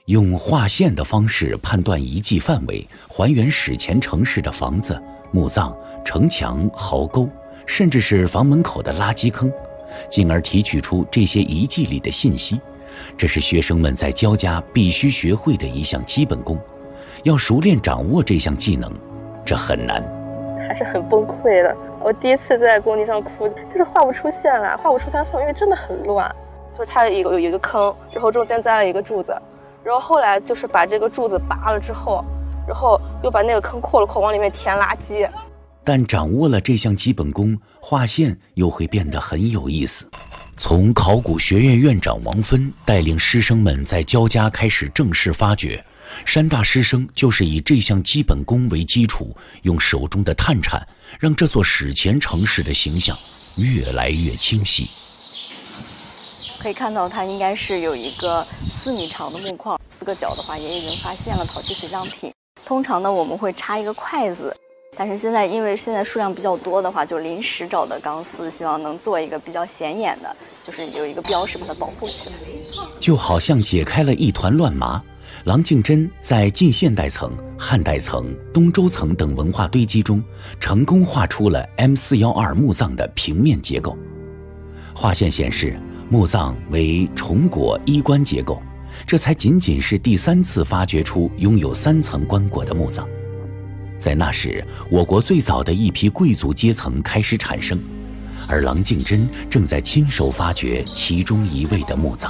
用划线的方式判断遗迹范围，还原史前城市的房子、墓葬、城墙、壕沟，甚至是房门口的垃圾坑，进而提取出这些遗迹里的信息。这是学生们在交家必须学会的一项基本功。要熟练掌握这项技能，这很难， 还是很崩溃的。我第一次在工地上哭，就是画不出线来，画不出它缝，因为真的很乱。就是它有一个坑，然后中间栽了一个柱子，然后后来就是把这个柱子拔了之后，然后又把那个坑扩了扩，往里面填垃圾。 但掌握了这项基本功，画线又会变得很有意思。从考古学院院长王芬带领师生们在交家开始正式发掘，山大师生就是以这项基本功为基础，用手中的探铲让这座史前城市的形象越来越清晰。 可以看到它应该是有一个4米长的木框，4个角的话也已经发现了陶器随葬品。通常呢我们会插一个筷子，但是因为现在数量比较多的话，就临时找的钢丝，希望能做一个比较显眼的，就是有一个标识把它保护起来。 就好像解开了一团乱麻，郎敬珍在近现代层、汉代层、东周层等文化堆积中，成功画出了 M412墓葬的平面结构。画线显示墓葬为重椁衣冠结构，这才仅仅是第3次发掘出拥有3层棺椁的墓葬。在那时，我国最早的一批贵族阶层开始产生，而郎敬珍正在亲手发掘其中一位的墓葬。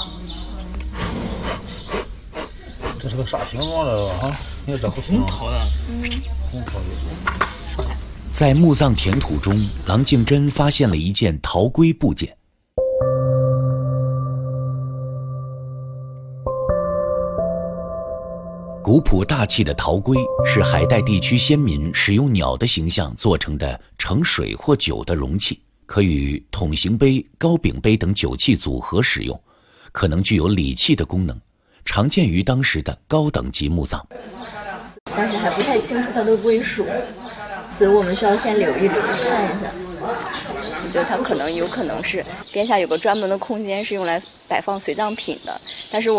这是个啥形状的啊？你看这不红陶的，红陶的。 在墓葬填土中，郎敬珍发现了一件陶龟部件。古朴大气的陶龟是海带地区先民使用鸟的形象做成的盛水或酒的容器，可与筒形杯、高柄杯等酒器组合使用，可能具有礼器的功能，常见于当时的高等级墓葬。 但是还不太清楚它的归属，所以我们需要先留一看一下。我觉得它有可能是边下有个专门的空间是用来摆放随葬品的，但是